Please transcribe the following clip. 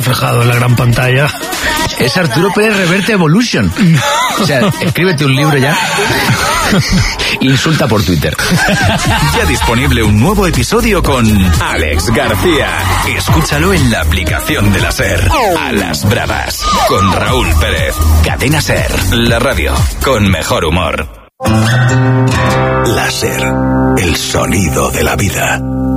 reflejado en la gran pantalla. Es Arturo Pérez Reverte Evolution. O sea, escríbete un libro ya. Insulta por Twitter. Ya disponible un nuevo episodio con Alex García. Escúchalo en la aplicación de la SER. A las bravas. Con Raúl Pérez. Cadena SER. La radio con mejor humor. La SER. El sonido de la vida.